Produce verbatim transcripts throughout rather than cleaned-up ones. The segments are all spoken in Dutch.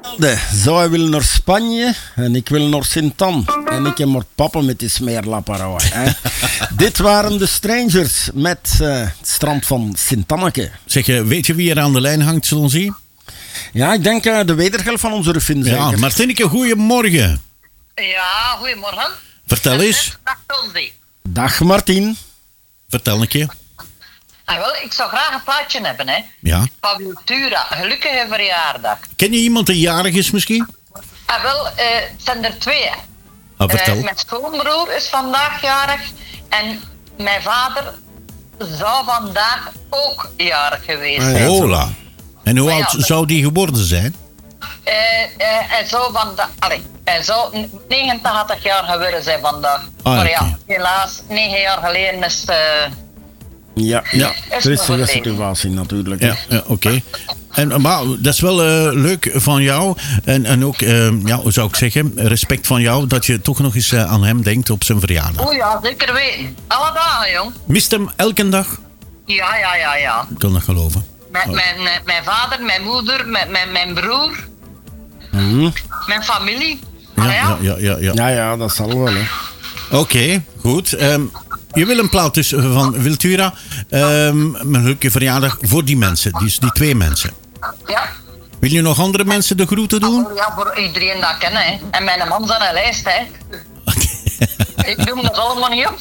Zo, hij wil naar Spanje en ik wil naar Sint-Anne. En ik heb maar papa met die smeerlapperij. Dit waren de Strangers met uh, het strand van Sint-Anneke. Zeg, weet je wie er aan de lijn hangt, zullen zien? Ja, ik denk uh, de wederhelft van onze Ruffin zeker. Ja, Martineke, goeiemorgen. Ja, goedemorgen. Vertel eens. Dag Tonzi. Dag Martien. Vertel een keer. Ah, wel, ik zou graag een plaatje hebben, hè. Ja. Van Wiltura, gelukkige verjaardag. Ken je iemand die jarig is misschien? Ah, wel, uh, het zijn er twee. Ah, vertel. Uh, mijn schoonbroer is vandaag jarig en mijn vader zou vandaag ook jarig geweest zijn. Hola. En hoe Maar oud ja, zou die geworden zijn? Uh, uh, hij zou vandaag, allee, hij zou negenentachtig jaar geworden zijn vandaag. Ah, maar ja, oké. helaas, negen jaar geleden is het... Uh, Ja, ja. Is Triestige nog een situatie natuurlijk. Ja, ja oké. Okay. En maar dat is wel uh, leuk van jou. En, en ook, uh, ja, hoe zou ik zeggen, respect van jou dat je toch nog eens uh, aan hem denkt op zijn verjaardag. oh ja, zeker weten. Alle dagen, jong. Mist hem elke dag? Ja, ja, ja, ja. Ik kan dat geloven. Mijn, Oh. mijn, mijn, mijn vader, mijn moeder, mijn, mijn, mijn broer, Mhm. mijn familie. Ja, Ah, ja, ja, ja, ja. Ja, ja, dat zal wel, hè. Oké, okay, goed. Um, je wil een plaat dus van Wiltura. Um, een leuke verjaardag voor die mensen, dus die twee mensen. Ja. Wil je nog andere mensen de groeten doen? Oh, ja, voor iedereen dat kennen, hè. En mijn man zijn een lijst, hè. Ik doe dat allemaal niet op.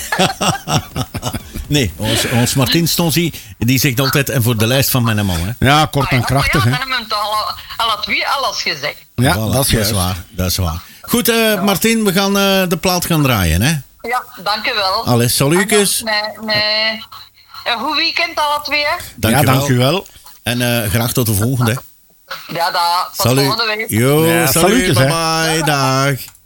Nee, ons, ons Martin Stonzi, die zegt altijd, en voor de lijst van mijn man, hè. Ja, kort en krachtig, hè. hè. Ja, we hebben hem toch alle, alle twee alles gezegd. Ja, Voilà, dat is dat is juist. waar. Dat is waar. Goed, uh, Martin, we gaan uh, de plaat gaan draaien, hè. Ja, dank u wel. Allee, salutjes. Nee, nee. Een goed weekend, alle twee, hè. Dank Ja, je dank u wel. wel. En uh, graag tot de volgende. Ja, dat. Tot Salut. volgende week. Yo, Ja, salut, salutjes, bye hè. bye, dag.